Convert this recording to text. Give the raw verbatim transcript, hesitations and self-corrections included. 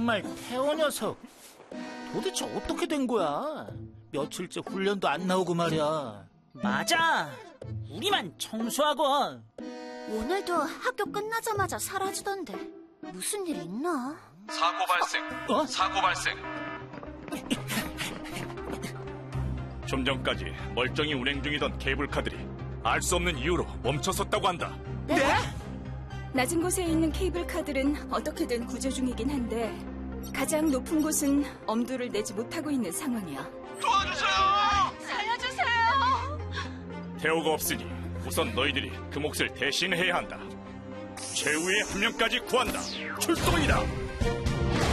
정말 태호 녀석, 도대체 어떻게 된 거야? 며칠째 훈련도 안 나오고 말이야. 맞아, 우리만 청소하고. 오늘도 학교 끝나자마자 사라지던데 무슨 일 있나? 사고 발생. 어? 사고 발생. 좀 전까지 멀쩡히 운행 중이던 케이블카들이 알 수 없는 이유로 멈춰섰다고 한다. 네? 낮은 곳에 있는 케이블카들은 어떻게든 구조 중이긴 한데 가장 높은 곳은 엄두를 내지 못하고 있는 상황이야. 도와주세요! 살려주세요! 태호가 없으니 우선 너희들이 그 몫을 대신해야 한다. 최후의 한 명까지 구한다. 출동이다.